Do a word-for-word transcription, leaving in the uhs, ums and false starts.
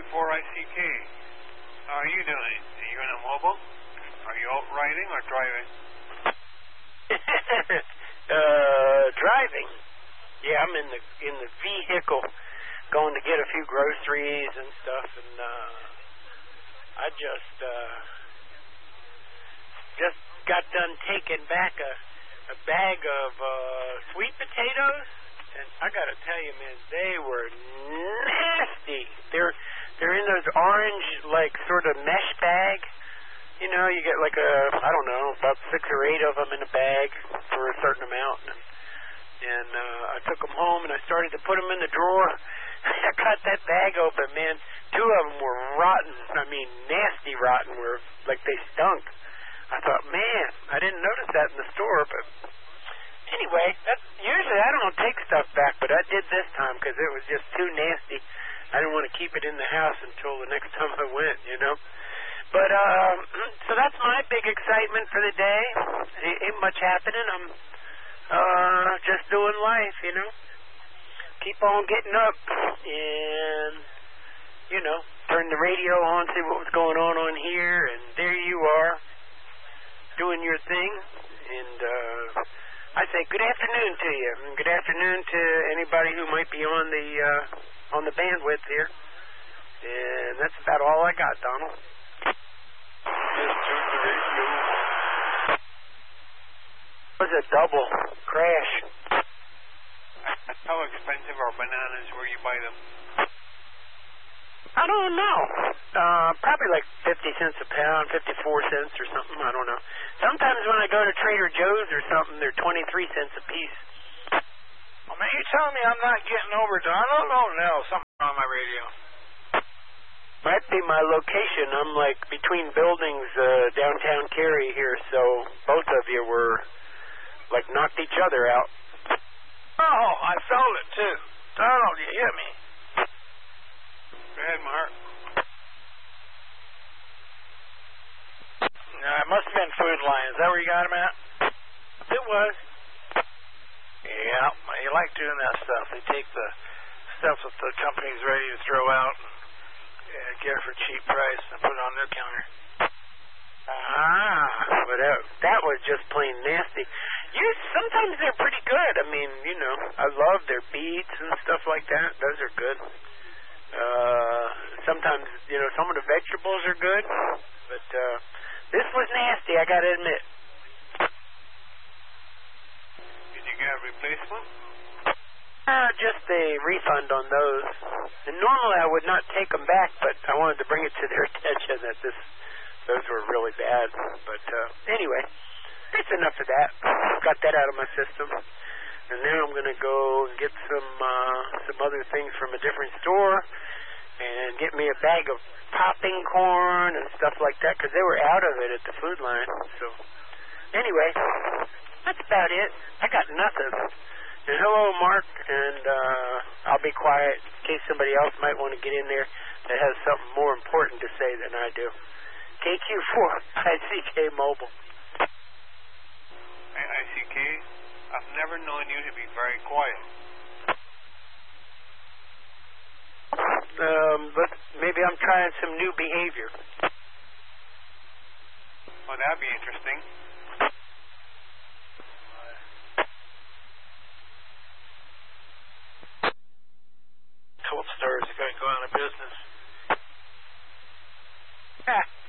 four I C K. How are you doing? Are you in a mobile? Are you out riding or driving? uh, driving. Yeah, I'm in the in the vehicle, going to get a few groceries and stuff, and uh, I just uh, just got done taking back a a bag of uh, sweet potatoes, and I gotta tell you, man, they were nasty. They're they're in those orange, like, sort of mesh bag. You know, you get like a, I don't know, about six or eight of them in a bag for a certain amount. And, and uh, I took them home, and I started to put them in the drawer. I got that bag open, man. Two of them were rotten. I mean, nasty rotten, were like they stunk. I thought, man, I didn't notice that in the store, but anyway, that's, usually I don't take stuff back, but I did this time because it was just too nasty. I didn't want to keep it in the house until the next time I went, you know. But, um, so that's my big excitement for the day. Ain't, ain't much happening. I'm uh, just doing life, you know. Keep on getting up and, you know, turn the radio on, see what was going on on here, and there you are, doing your thing. And uh, I say good afternoon to you, and good afternoon to anybody who might be on the uh, on the bandwidth here. And that's about all I got, Donald. Just turn the radio. It was a double crash. How expensive are bananas where you buy them? I don't know. Uh, probably like fifty cents a pound, fifty-four cents or something. I don't know. Sometimes when I go to Trader Joe's or something, they're twenty-three cents a piece. Oh, man, you telling me I'm not getting over to, I don't know, no, something on my radio. Might be my location. I'm like between buildings, uh, downtown Cary here, so both of you were like knocked each other out. Oh, I felt it too. Donald, you hear me? Go ahead, Mark. No, it must have been Food Lion. Is that where you got him at? It was. Yeah, you like doing that stuff. They take the stuff that the company's ready to throw out and get it for a cheap price and put it on their counter. Ah, but that, that was just plain nasty. You sometimes they're pretty good. I mean, you know, I love their beets and stuff like that. Those are good. Uh, sometimes, you know, some of the vegetables are good, but uh, this was nasty, I gotta admit. Did you get a replacement? Uh, just a refund on those. And normally I would not take them back, but I wanted to bring it to their attention that this those were really bad. But uh, anyway, that's enough of that. Got that out of my system. And now I'm going to go and get some uh, some other things from a different store and get me a bag of popping corn and stuff like that because they were out of it at the Food Line. So anyway, that's about it. I got nothing. And hello, Mark, and uh, I'll be quiet in case somebody else might want to get in there that has something more important to say than I do. K Q four I C K Mobile. I C K? I've never known you to be very quiet. Um, but maybe I'm trying some new behavior. Well, that'd be interesting. Cold stores are going to go out of business. Ah.